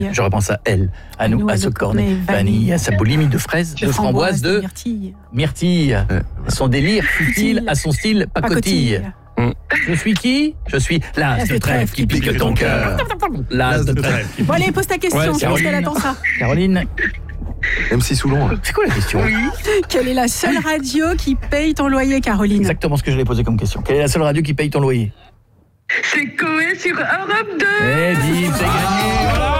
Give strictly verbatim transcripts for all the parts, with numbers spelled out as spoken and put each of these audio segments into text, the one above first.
Je repense à elle, à nous, à ce cornet vanille, à sa boulimie de fraises, de framboises, de myrtille. myrtille. Son délire futile, à son style pacotille. Je suis qui ? Je suis l'as de trèfle qui pique ton cœur. L'as de trèfle. Bon allez, pose ta question, Ouais, je pense qu'elle attend ça. Caroline, M C Soulon. là. c'est quoi la question ? Quelle est la seule radio qui paye ton loyer, Caroline ? Exactement ce que je l'ai posé comme question. Quelle est la seule radio qui paye ton loyer ? C'est Coé sur Europe deux. Eh, bim, c'est gagné. Voilà.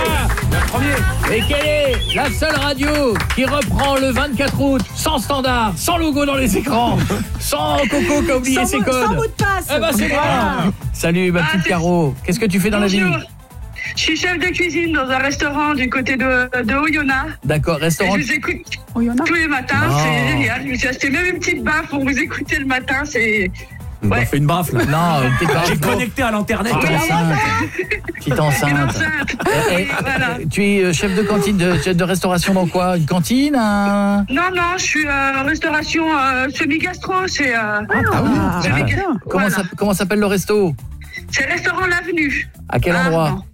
Et quelle est la seule radio qui reprend le vingt-quatre août sans standard, sans logo dans les écrans, sans Coco qui a oublié sans ses mot, codes. Sans mot de passe. Eh ben c'est Voilà. bon. Salut ma Ah, petite c'est- Caro. Qu'est-ce que tu fais dans Bonjour. la vie ? Je suis chef de cuisine dans un restaurant du côté de, de Oyonnax. D'accord, Et restaurant. je vous écoute Oh, il y en a. tous les matins, Oh. c'est génial. Je me suis acheté même une petite baffe pour vous écouter le matin. C'est On Ouais. a fait une baffe là. Non, une petite J'ai barre. connecté à l'internet. Petite enceinte. Petite une enceinte. enceinte. Eh, Oui, eh, voilà. Tu es euh, chef de cantine, de, chef de restauration dans quoi ? Une cantine un... Non, non, je suis euh, restauration euh, semi-gastro. C'est euh, Ah, semi- bien. Comment voilà. ça- comment s'appelle le resto ? C'est restaurant L'Avenue. À quel à endroit ? Ardan.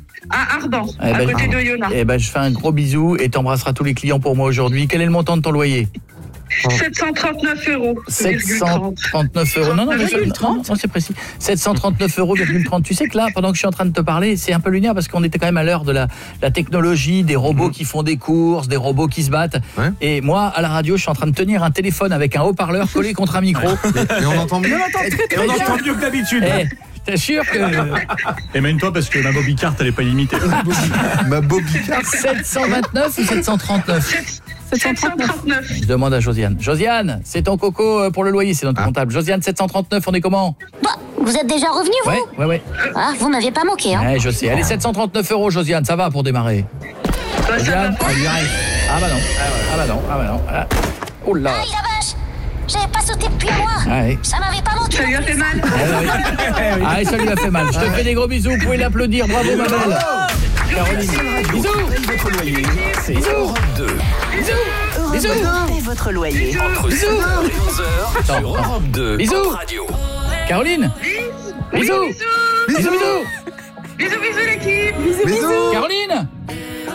À Ardan, Eh à ben, côté de Oyonnax. Eh ben, je fais un gros bisou et t'embrasseras tous les clients pour moi aujourd'hui. Quel est le montant de ton loyer ? sept cent trente-neuf euros. sept cent trente-neuf euros. Non, non, mais je- non, non, c'est précis. sept cent trente-neuf euros, trente. Tu sais que là, pendant que je suis en train de te parler, c'est un peu lunaire parce qu'on était quand même à l'heure de la, la technologie, des robots qui font des courses, des robots qui se battent. Ouais. Et moi, à la radio, je suis en train de tenir un téléphone avec un haut-parleur collé contre un micro. Et on entend mieux. Et on entend mieux que d'habitude. Eh, t'assures que Et mène-toi parce que ma Bobby Cart elle est pas illimitée. Ma Bobby Cart. sept cent vingt-neuf ou sept cent trente-neuf ? sept cent trente-neuf. Je demande à Josiane. Josiane, c'est ton coco euh, pour le loyer, c'est notre Ah. comptable. Josiane, sept cent trente-neuf, on est comment ? Bah, vous êtes déjà revenu, vous Ouais, ouais, ouais. Ah, vous m'aviez pas moqué, hein. Ouais, je sais. Allez, sept cent trente-neuf euros, Josiane, ça va pour démarrer. Bah, ça va Josiane, pas. ah, lui arrive. Ah bah non, ah bah non, ah bah non. Ah. Oh là. Aïe, la vache. J'avais pas sauté depuis un mois. Ah, oui. Ça m'avait pas manqué. Ça lui a fait mal. Ah, oui. Ah, et ça lui a fait mal. Je te fais des gros bisous, vous pouvez l'applaudir. Bravo, ma belle. Caroline, bisous. Votre loyer, c'est Bisous. Europe deux. Bisous. Paye votre loyer. Entre sept heures et onze heures sur Attends, Europe deux. Bisous. Hot Radio. Caroline. Bisous. Bisous. Bisous, bisous. Bisous, bisous l'équipe. Bisous, bisous. Bisous. Caroline.